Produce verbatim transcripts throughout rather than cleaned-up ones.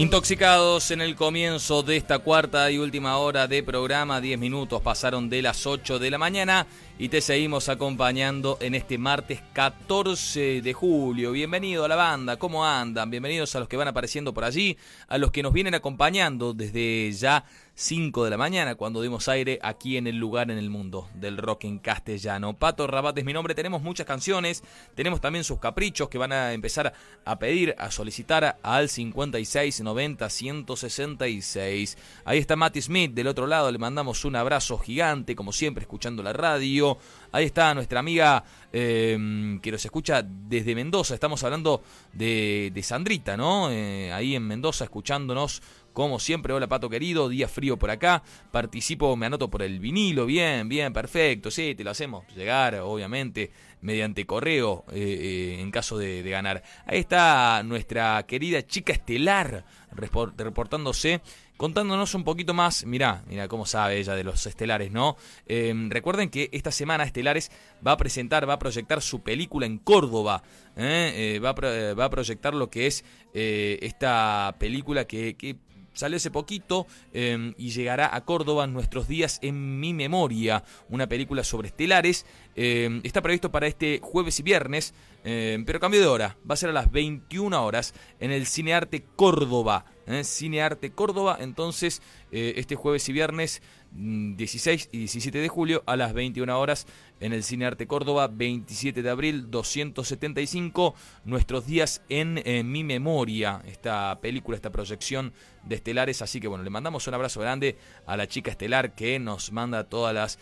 Intoxicados en el comienzo de esta cuarta y última hora de programa, diez minutos pasaron de las ocho de la mañana y te seguimos acompañando en este martes catorce de julio. Bienvenido a la banda, ¿cómo andan? Bienvenidos a los que van apareciendo por allí, a los que nos vienen acompañando desde ya cinco de la mañana, cuando dimos aire aquí en el lugar en el mundo del rock en castellano. Pato Rabat es mi nombre, tenemos muchas canciones, tenemos también sus caprichos que van a empezar a pedir, a solicitar al cincuenta y seis noventa ciento sesenta y seis. Ahí está Mati Smith, del otro lado le mandamos un abrazo gigante, como siempre, escuchando la radio. Ahí está nuestra amiga eh, que nos escucha desde Mendoza, estamos hablando de, de Sandrita, ¿no? Eh, ahí en Mendoza, escuchándonos como siempre. Hola Pato querido, día frío por acá, participo, me anoto por el vinilo, bien, bien, perfecto, sí, te lo hacemos llegar, obviamente, mediante correo, eh, eh, en caso de, de ganar. Ahí está nuestra querida chica estelar, report, reportándose, contándonos un poquito más. Mirá, mirá cómo sabe ella de los estelares, ¿no? Eh, recuerden que esta semana Estelares va a presentar, va a proyectar su película en Córdoba, ¿eh? Eh, va, a pro, eh, va a proyectar lo que es eh, esta película que... que salió hace poquito eh, y llegará a Córdoba en Nuestros días en mi memoria, una película sobre estelares. Eh, está previsto para este jueves y viernes, eh, pero cambio de hora, va a ser a las veintiuna horas en el Cinearte Córdoba. ¿eh? Cinearte Córdoba, entonces eh, este jueves y viernes dieciséis y diecisiete de julio a las veintiuna horas en el Cinearte Córdoba, veintisiete de abril doscientos setenta y cinco, Nuestros días en eh, mi memoria, esta película, esta proyección de estelares. Así que bueno, le mandamos un abrazo grande a la chica estelar que nos manda todas las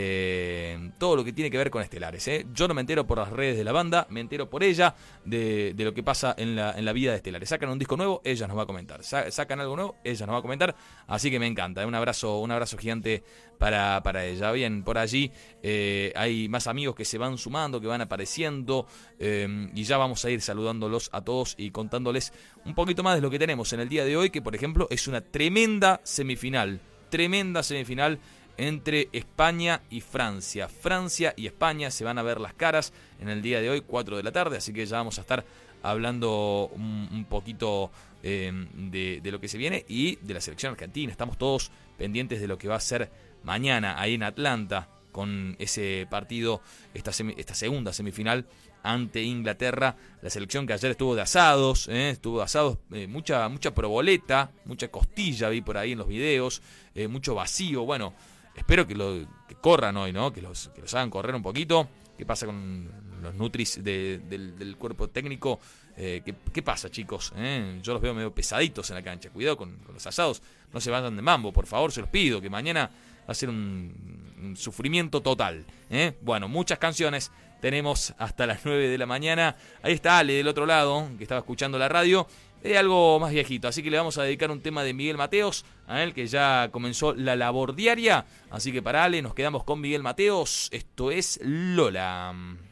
eh, todo lo que tiene que ver con estelares. ¿eh? Yo no me entero por las redes de la banda, me entero por ella de, de lo que pasa en la, en la vida de estelares. Sacan un disco nuevo, ella nos va a comentar. Sa- sacan algo nuevo, ella nos va a comentar. Así que me encanta. ¿eh? Un abrazo, un abrazo gigante para, para ella. Bien, por allí eh, hay más amigos que se van sumando, que van apareciendo, eh, y ya vamos a ir saludándolos a todos y contándoles un poquito más de lo que tenemos en el día de hoy, que por ejemplo es una tremenda semifinal, tremenda semifinal entre España y Francia. Francia y España se van a ver las caras en el día de hoy, cuatro de la tarde, así que ya vamos a estar hablando un, un poquito eh, de, de lo que se viene y de la selección argentina. Estamos todos pendientes de lo que va a ser mañana ahí en Atlanta con ese partido, esta, semi, esta segunda semifinal ante Inglaterra. La selección que ayer estuvo de asados, ¿eh? estuvo de asados, eh, mucha, mucha proboleta, mucha costilla vi por ahí en los videos, eh, mucho vacío. Bueno, espero que, lo, que corran hoy, ¿no? Que los, que los hagan correr un poquito. ¿Qué pasa con los nutris de, del, del cuerpo técnico? Eh, ¿qué, ¿Qué pasa, chicos? ¿Eh? Yo los veo medio pesaditos en la cancha. Cuidado con, con los asados. No se vayan de mambo, por favor, se los pido, que mañana va a ser un, un sufrimiento total. ¿eh? Bueno, muchas canciones tenemos hasta las nueve de la mañana. Ahí está Ale del otro lado, que estaba escuchando la radio. Es algo más viejito, así que le vamos a dedicar un tema de Miguel Mateos, a él que ya comenzó la labor diaria. Así que para Ale nos quedamos con Miguel Mateos. Esto es Lola.